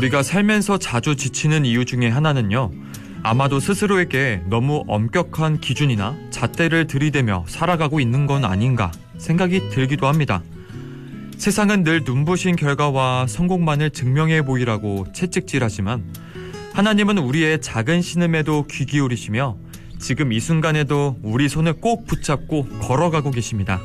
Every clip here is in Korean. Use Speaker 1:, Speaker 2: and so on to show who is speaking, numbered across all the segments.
Speaker 1: 우리가 살면서 자주 지치는 이유 중에 하나는요, 아마도 스스로에게 너무 엄격한 기준이나 잣대를 들이대며 살아가고 있는 건 아닌가 생각이 들기도 합니다. 세상은 늘 눈부신 결과와 성공만을 증명해 보이라고 채찍질하지만 하나님은 우리의 작은 신음에도 귀 기울이시며 지금 이 순간에도 우리 손을 꼭 붙잡고 걸어가고 계십니다.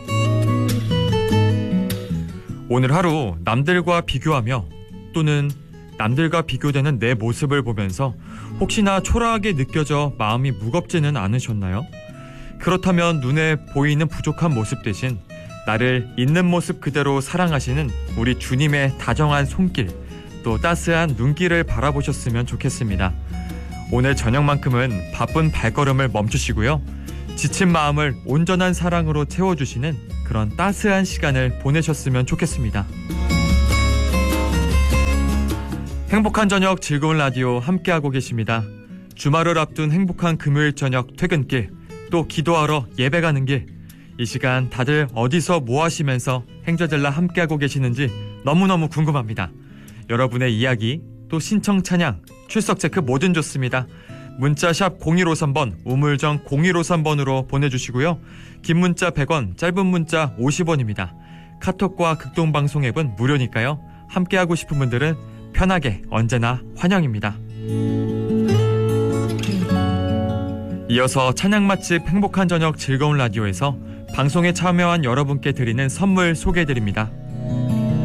Speaker 1: 오늘 하루 남들과 비교하며 또는 남들과 비교되는 내 모습을 보면서 혹시나 초라하게 느껴져 마음이 무겁지는 않으셨나요? 그렇다면 눈에 보이는 부족한 모습 대신 나를 있는 모습 그대로 사랑하시는 우리 주님의 다정한 손길, 또 따스한 눈길을 바라보셨으면 좋겠습니다. 오늘 저녁만큼은 바쁜 발걸음을 멈추시고요. 지친 마음을 온전한 사랑으로 채워주시는 그런 따스한 시간을 보내셨으면 좋겠습니다. 행복한 저녁 즐거운 라디오 함께하고 계십니다. 주말을 앞둔 행복한 금요일 저녁 퇴근길, 또 기도하러 예배 가는 길, 이 시간 다들 어디서 뭐 하시면서 행저젤라 함께하고 계시는지 너무너무 궁금합니다. 여러분의 이야기, 또 신청 찬양, 출석 체크 뭐든 좋습니다. 문자샵 0153번, 우물정 0153번으로 보내주시고요. 긴 문자 100원, 짧은 문자 50원입니다. 카톡과 극동방송 앱은 무료니까요. 함께하고 싶은 분들은 편하게 언제나 환영입니다. 이어서 찬양 맛집 행복한 저녁 즐거운 라디오에서 방송에 참여한 여러분께 드리는 선물 소개해드립니다.